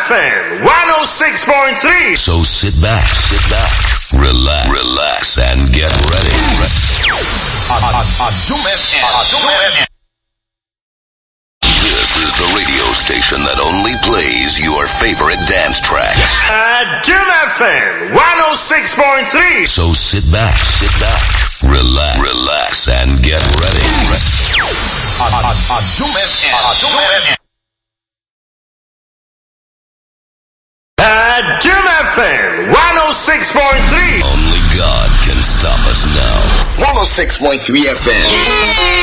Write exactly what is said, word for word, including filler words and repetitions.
F M one oh six point three. So sit back, sit back, relax, relax, and get ready. Adum F M. Adum F M. This is the radio station that only plays your favorite dance tracks. Adum F M one oh six point three. So sit back, sit back, relax, relax, and get ready. Adum F M. Adum F M. Adum F M one oh six point three. Only God can stop us now. one oh six point three F M.